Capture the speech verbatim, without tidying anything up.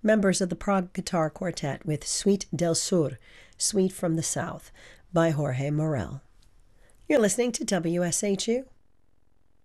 members of the Prague Guitar Quartet with Suite del Sur, Suite from the South, by Jorge Morel. You're listening to W S H U